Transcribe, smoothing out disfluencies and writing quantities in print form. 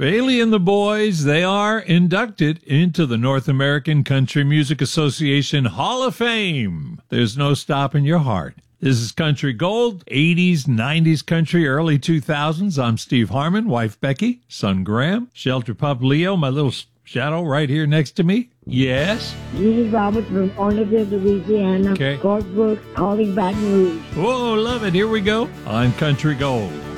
Bailey and the boys, they are inducted into the North American Country Music Association Hall of Fame. There's no stopping your heart. This is Country Gold, 80s, 90s country, early 2000s. I'm Steve Harmon, wife Becky, son Graham, shelter pup Leo, my little shadow right here next to me. Yes? This is Robert from Orneville, Louisiana. Okay. Gord Brooks calling Baton Rouge. Whoa, love it. Here we go on Country Gold.